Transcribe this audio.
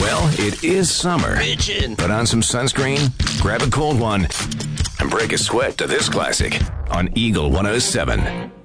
Well, it is summer. Put on some sunscreen, grab a cold one, and break a sweat to this classic on Eagle 107.